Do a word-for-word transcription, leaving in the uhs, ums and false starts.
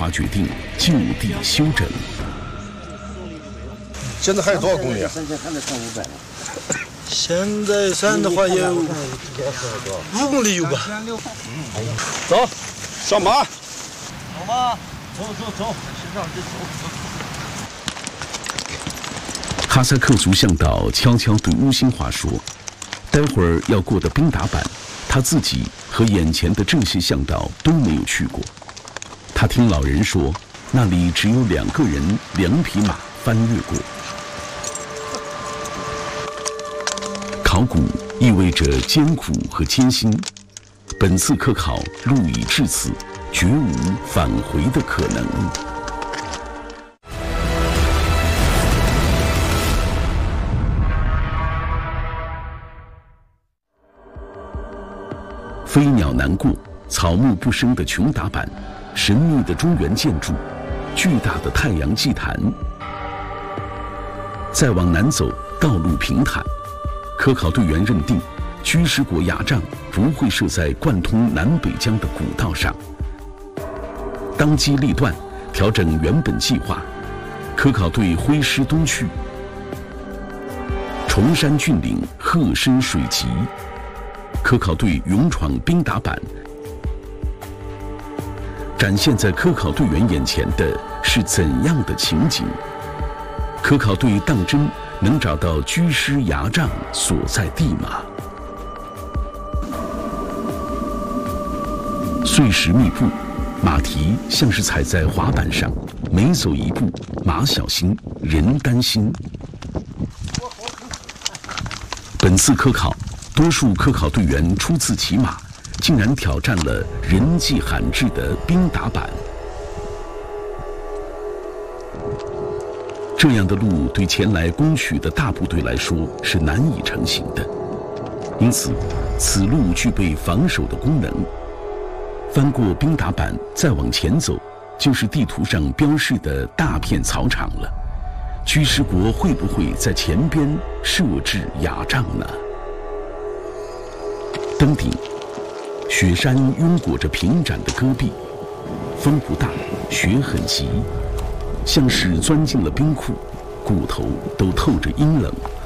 划决定就地休整。 现在还有多少公里啊？ 现在算的话有五公里有吧。 走，上马。 走吧，走走走，身上就走。 哈萨克族向导悄悄对乌新华说：“待会儿要过的宾达坂，他自己和眼前的这些向导都没有去过。他听老人说，那里只有两个人两匹马翻越过。考古意味着艰苦和艰辛，本次科考路已至此，绝无返回的可能。”飞鸟难过，草木不生的琼达坂，神秘的中原建筑，巨大的太阳祭坛。再往南走，道路平坦。科考队员认定，居士国牙帐不会设在贯通南北疆的古道上。当机立断，调整原本计划，科考队挥师东去。崇山峻岭，鹤身水急。科考队勇闯宾达坂，展现在科考队员眼前的是怎样的情景？科考队当真能找到居师牙帐所在地吗？碎石密布，马蹄像是踩在滑板上，每走一步，马小心，人担心。本次科考，多数科考队员初次骑马，竟然挑战了人迹罕至的宾达坂。这样的路对前来攻取的大部队来说是难以成行的，因此，此路具备防守的功能。翻过宾达坂，再往前走，就是地图上标示的大片草场了。居士国会不会在前边设置雅帐呢？登顶，雪山拥裹着平展的戈壁，风不大，雪很急，像是钻进了冰库，骨头都透着阴冷。